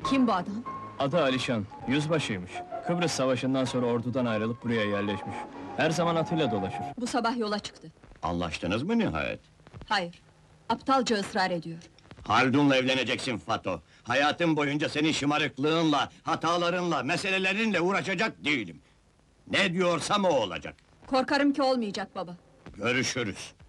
Kim bu adam? Adı Alişan, yüzbaşıymış. Kıbrıs Savaşı'ndan sonra ordudan ayrılıp buraya yerleşmiş. Her zaman atıyla dolaşır. Bu sabah yola çıktı. Anlaştınız mı nihayet? Hayır. Aptalca ısrar ediyor. Haldun'la evleneceksin Fato. Hayatım boyunca senin şımarıklığınla, hatalarınla, meselelerinle uğraşacak değilim. Ne diyorsam o olacak. Korkarım ki olmayacak baba. Görüşürüz.